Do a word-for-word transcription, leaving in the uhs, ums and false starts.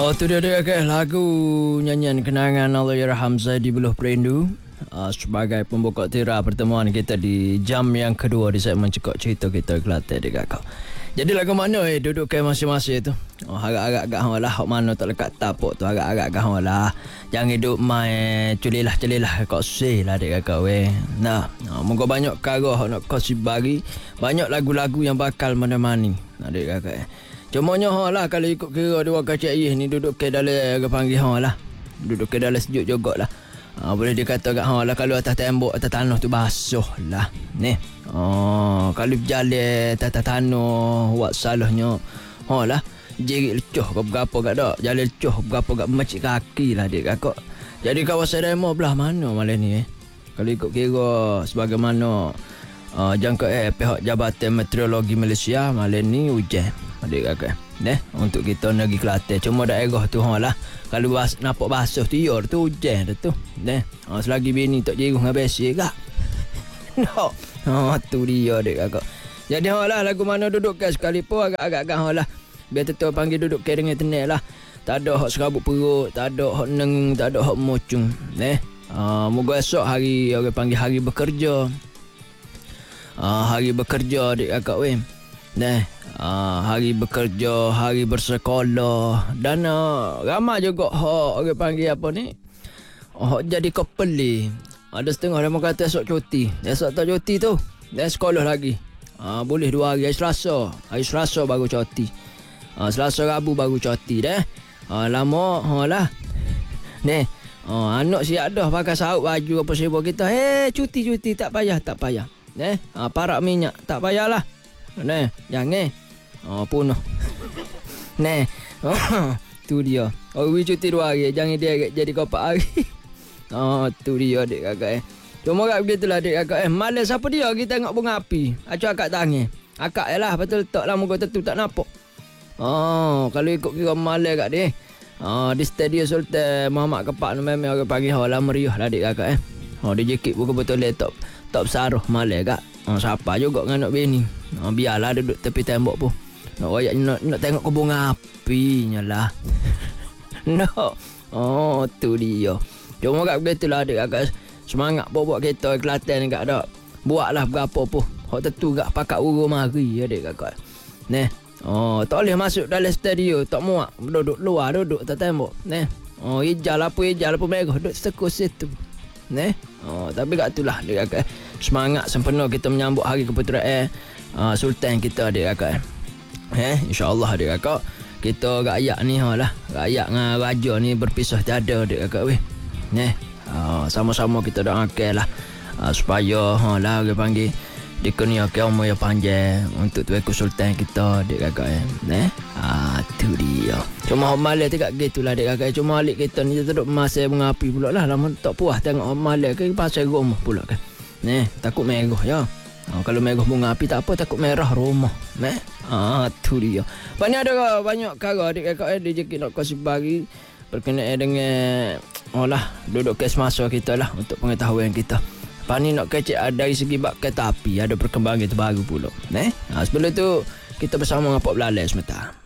Oh, tu dia dia ke lagu nyanyian kenangan Allahyarham Zaidi Buluh Perindu uh, sebagai pembokok tira pertemuan kita di jam yang kedua di segmen Cekok Cerita kita Kelantan dekat kau. Jadi lagu mana eh duduk ke masing-masing tu? Oh, agak-agak gak hang lah hok mana tak lekat tapuk tu agak-agak gak hang lah. Jangan hidup mai culilah-culilah kau susah lah dek kau weh. Nah, uh, moga banyak karo hok nak kau si bagi, banyak lagu-lagu yang bakal menemani. Nah dek kau eh. Cumanya ha lah kalau ikut kira dua kacak ye ni duduk ke dalam orang panggil ha lah. Duduk ke dalam sejuk jugalah. Ha, boleh dikatakan ha lah kalau atas tembok atas tanah tu basuh lah. Ni. Oh, kalau berjalan atas tanah buat salahnya ha lah. Jerit lecuh ke berapa kat dak. Jalan lecuh berapa kat macik kaki lah dik kakak. Jadi kawasan demo belah mana malam ni eh. Kalau ikut kira sebagaimana uh, jangka eh pihak Jabatan Meteorologi Malaysia malam ni hujan. Adik kakak eh, untuk kita negeri Kelantan cuma daerah tu ha lah kalau bas, nampak basuh tu yor tu hujan dah tu eh ha, selagi bini tak jerung habis gak no ha tu dia adik kakak. Jadi ha lah lagu mana duduk ke sekalipun agak-agak ha lah biar tetap panggil duduk ke dengan tenang lah, tak ada hak serabut perut, tak ada hak nengung, tak ada hak mocung eh ha, moga esok hari orang panggil hari bekerja, ha, hari bekerja adik kakak weh. Nah, uh, hari bekerja, hari bersekolah dan uh, ramai juga hak orang panggil apa ni? Hak jadi kepeli. Ada setengah dia kata esok cuti. Esok tak cuti tu. Dan sekolah lagi. Uh, boleh dua hari. Hari Selasa. Hari Selasa baru cuti. Uh, Selasa Rabu baru cuti dah. Uh, lama ha lah. Ni, uh, anak siap dah pakai saut baju apa sebab kita. Eh, cuti-cuti tak payah, tak payah. Eh, uh, parak minyak tak payahlah. Nah, jangan. Oh, punuh. Nah, oh, tu dia. Oh, we cuti dua hari. Jangan dia jadi kopak hari. Oh, tu dia adik kakak eh. Cuma kat begitulah adik kakak eh. Malas siapa dia kita tengok bunga api. Acuk akak tangan. Akak je lah. Betul tak lah muka tentu tak nampak. Oh, kalau ikut kira malas kat dia. Oh, di Stadium Sultan Muhammad Kepak ni memang orang pagi hal lah meriah lah adik kakak eh. Oh, dia jekit buku betul laptop. Tak bersaruh malas kat. Oh, siapa juga dengan anak bini. Oh, biarlah duduk tepi tembok pun. Nak wayak nak, nak tengok kebun apinya lah. No. Oh, tu dia. Cuma kat begitulah adik kakak. Semangat pun buat kereta Kelantan ni kat dak. Buatlah berapa pun. Hak tentu kat pakat urus mari adik kakak. Neh. Oh, tak boleh masuk dalam studio. Tak muak. Duduk luar, duduk atas tembok. Neh. Oh, hijau apa hijau apa merah. Duduk setekus situ. Neh. Oh, tapi kat itulah adik kakak. Semangat sempena kita menyambut hari keputeraan uh, Sultan kita adik kakak eh insya-Allah adik kakak kita rakyat ni ha lah rakyat dengan raja ni berpisah tiada adik kakak weh eh uh, sama-sama kita doakanlah uh, supaya ha lah orang panggil dikurniakan umur yang panjang untuk tuanku Sultan kita adik kakak eh eh ah tu dia cuma malam tu kat gitulah adik kakak cuma alik kita ni duduk masa bunga api pula lah lama tak puas tengok malam ke pasal rumah pula kan. Ni, takut merah ya. Oh, kalau merah bunga api tak apa, takut merah rumah. Neh. Ah, tu dia. Banyak ada banyak kara adik kakak dia jekit nak kasih bagi berkenaan dengan oh lah, duduk kes masa kita lah untuk pengetahuan kita. Lepas ni nak kecek dari segi bab kereta api ada perkembangan terbaru pula. Neh. Ah, sebelum tu kita bersama dengan Pop Belalai sebentar.